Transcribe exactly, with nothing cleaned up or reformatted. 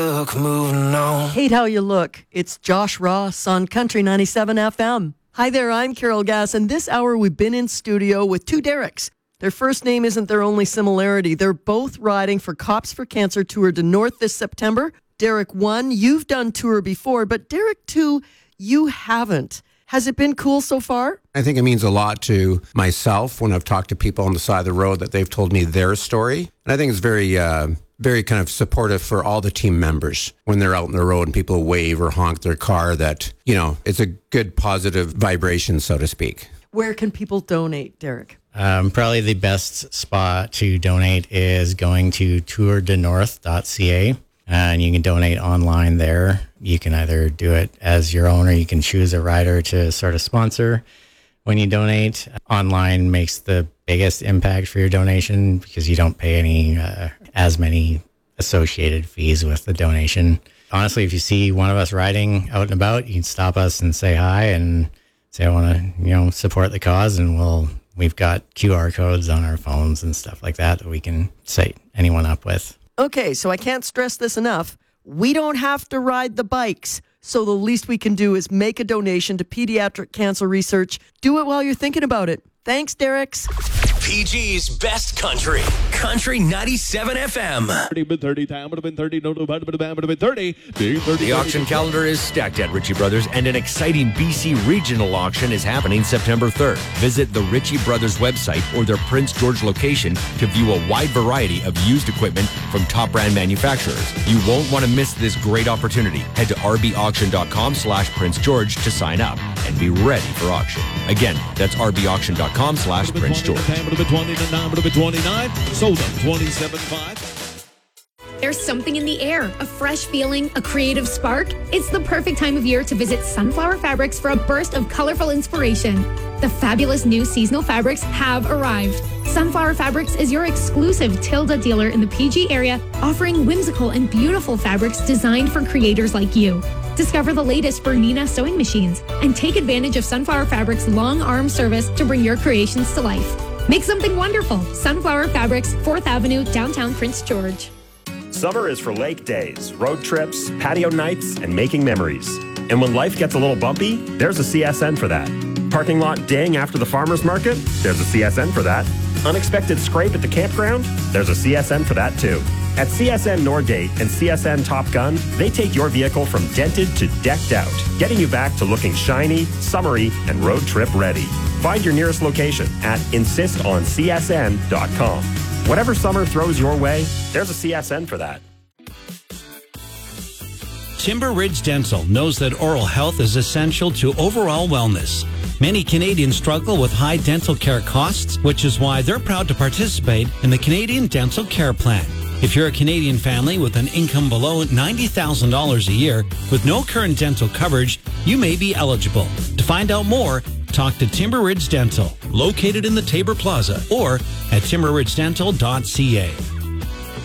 Look, moving on. Hate How You Look. It's Josh Ross on Country ninety-seven F M. Hi there, I'm Carol Gass, and this hour we've been in studio with two Dereks. Their first name isn't their only similarity. They're both riding for Cops for Cancer Tour de North this September. Derek one, you've done tour before, but Derek two, you haven't. Has it been cool so far? I think it means a lot to myself when I've talked to people on the side of the road that they've told me their story. And I think it's very, uh, very kind of supportive for all the team members when they're out on the road and people wave or honk their car that, you know, it's a good positive vibration, so to speak. Where can people donate, Derek? Um, probably the best spot to donate is going to tour de north dot c a. And you can donate online there. You can either do it as your own or you can choose a rider to sort of sponsor when you donate. Online makes the biggest impact for your donation because you don't pay any uh, as many associated fees with the donation. Honestly, if you see one of us riding out and about, you can stop us and say hi and say, I want to, you know, support the cause. And we'll, we've got Q R codes on our phones and stuff like that that we can set anyone up with. Okay, so I can't stress this enough. We don't have to ride the bikes. So the least we can do is make a donation to pediatric cancer research. Do it while you're thinking about it. Thanks, Derek's. P G's Best Country. Country ninety-seven F M. thirty time would have been thirty. No, no, would have been thirty. The auction calendar is stacked at Ritchie Brothers, and an exciting B C regional auction is happening September third. Visit the Ritchie Brothers website or their Prince George location to view a wide variety of used equipment from top brand manufacturers. You won't want to miss this great opportunity. Head to r b auction dot com slash Prince George to sign up and be ready for auction. Again, that's r b auction dot com slash Prince George. Would have been twenty to nine, would have been twenty-nine. Sold them twenty-seven five. There's something in the air, a fresh feeling, a creative spark. It's the perfect time of year to visit Sunflower Fabrics for a burst of colorful inspiration. The fabulous new seasonal fabrics have arrived. Sunflower Fabrics is your exclusive Tilda dealer in the P G area, offering whimsical and beautiful fabrics designed for creators like you. Discover the latest Bernina sewing machines and take advantage of Sunflower Fabrics' long arm service to bring your creations to life. Make something wonderful. Sunflower Fabrics, fourth Avenue, downtown Prince George. Summer is for lake days, road trips, patio nights, and making memories. And when life gets a little bumpy, there's a C S N for that. Parking lot ding after the farmer's market? There's a C S N for that. Unexpected scrape at the campground? There's a C S N for that too. At C S N Norgate and C S N Top Gun, they take your vehicle from dented to decked out, getting you back to looking shiny, summery, and road trip ready. Find your nearest location at insist on c s n dot com. Whatever summer throws your way, there's a C S N for that. Timber Ridge Dental knows that oral health is essential to overall wellness. Many Canadians struggle with high dental care costs, which is why they're proud to participate in the Canadian Dental Care Plan. If you're a Canadian family with an income below ninety thousand dollars a year with no current dental coverage, you may be eligible. To find out more, talk to Timber Ridge Dental, located in the Tabor Plaza, or at timber ridge dental dot c a.